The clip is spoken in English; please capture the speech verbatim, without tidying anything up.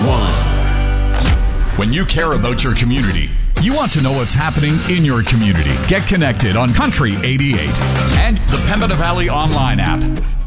one. When you care about your community, you want to know what's happening in your community. Get connected on Country eighty-eight and the Pembina Valley online app.